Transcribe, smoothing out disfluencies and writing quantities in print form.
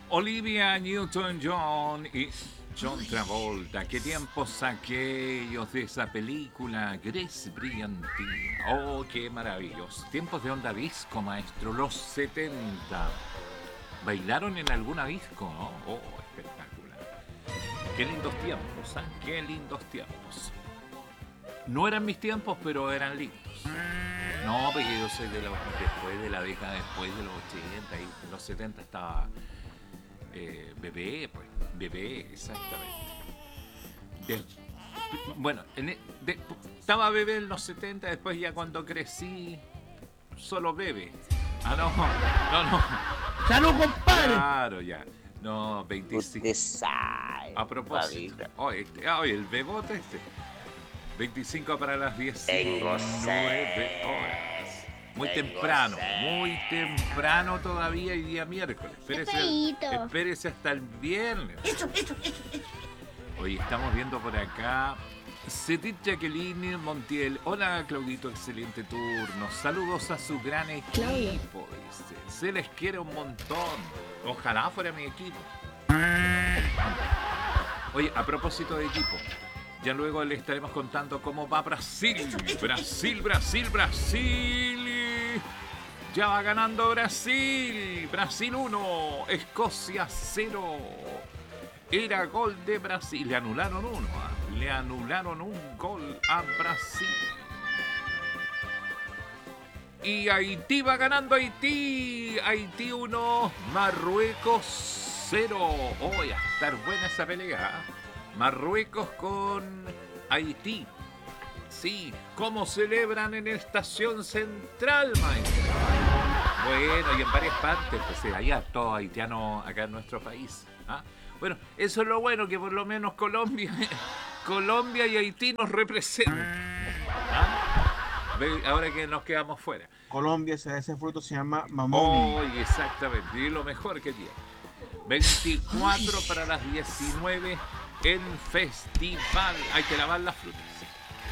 Olivia Newton-John y John Travolta. ¿Qué tiempos aquellos de esa película? Grace Brillantina. Oh, qué maravilloso. Tiempos de onda disco, maestro. Los 70. ¿Bailaron en alguna disco, no? Oh, espectacular. Qué lindos tiempos, ¿eh? Qué lindos tiempos. No eran mis tiempos, pero eran lindos. No, porque yo soy después de la década, después de los 80 y los 70 estaba bebé, pues. Bebé, exactamente. De- bueno, estaba bebé en los 70, después ya cuando crecí, solo bebé. Ah, no, no, no. ¡Salud, compadre! Claro, ya. No, 25. Usted sabe, A propósito. papito. Oye, el bebote este. 25 para las Tengo 19 horas. Muy temprano todavía y día miércoles. Espérese hasta el viernes. Hoy estamos viendo por acá Cedit Jacqueline Montiel. Hola Claudito, excelente turno. Saludos a su gran equipo. Dice. Se les quiere un montón. Ojalá fuera mi equipo. Oye, a propósito de equipo, ya luego le estaremos contando cómo va Brasil. Brasil. Ya va ganando Brasil. Brasil 1, Escocia 0. Era gol de Brasil. Le anularon uno. Le anularon un gol a Brasil. Y Haití va ganando Haití. Haití 1, Marruecos 0. Oh, va a estar buena esa pelea. Marruecos con Haití. Sí, ¿cómo celebran en Estación Central, maestro? Bueno, y en varias partes, pues hay harto haitiano acá en nuestro país. ¿Ah? Bueno, eso es lo bueno, que por lo menos Colombia y Haití nos representan. ¿Ah? Ahora que nos quedamos fuera. Colombia, ese fruto se llama mamón. Oh, exactamente, y lo mejor que tiene. 24 para las 19 en festival. Hay que lavar las frutas.